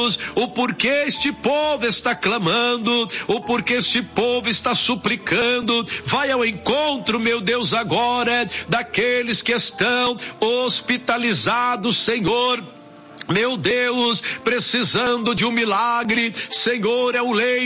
Deus, o porquê este povo está clamando, o porquê este povo está suplicando. Vai ao encontro, meu Deus, agora, daqueles que estão hospitalizados, Senhor. Meu Deus, precisando de um milagre, Senhor, é o leito